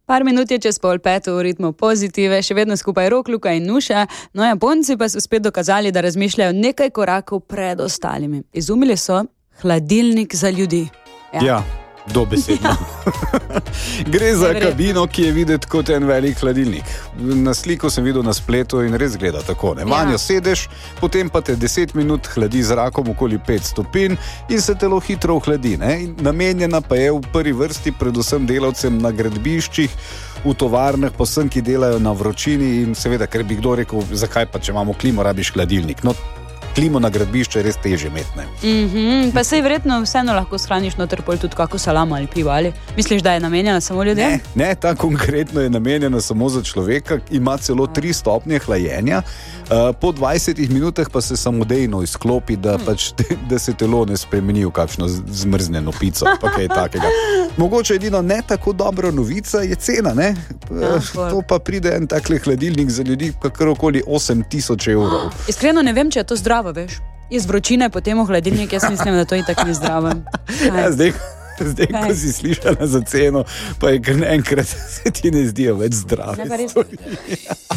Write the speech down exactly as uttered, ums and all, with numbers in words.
Par minut je čez pol peto v ritmu Pozitive, še vedno skupaj Rok, Luka in Nuša, no Japonci pa so spet dokazali, da razmišljajo nekaj korakov pred ostalimi. Izumili so hladilnik za ljudi. Ja. ja. Dobesedno. Gre za kabino, ki je videti kot en velik hladilnik. Na sliko sem videl na spletu in res gleda tako. Ne? Vanjo ja. sedeš, potem pa te deset minut hladi zrakom okoli pet stopinj in se telo hitro ohladi. Namenjena pa je v prvi vrsti predvsem delavcem na gradbiščih, v tovarnah, pa vsem, ki delajo na vročini in seveda, ker bi kdo rekel, zakaj pa, če imamo klimo, rabiš hladilnik. No, klimo na gradbišče je res teže metne. Mm-hmm. Pa sej verjetno vseeno lahko shraniš noter pol tudi kako salamo ali pivo, ali misliš, da je namenjena samo ljudem? Ne, ne, ta konkretno je namenjena samo za človeka, ima celo tri stopnje hlajenja, uh, po dvajsetih minutah pa se samodejno izklopi, da, mm. pač, da se telo ne spremeni v kakšno zmrznjeno pico, pa kaj takega. Mogoče edino ne tako dobra novica je cena, ne? Ja, to pa pride en takle hladilnik za ljudi, kakor okoli osem tisoč evrov. Iskreno ne vem, če je to zdravo, veš. Iz vročine potem v hladilnik, jaz mislim, da to itak ni zdravo. Ja, zdaj, zdaj ko si slišala za ceno, pa je kar enkrat se ti ne zdijo več zdrave. Ne, pa res.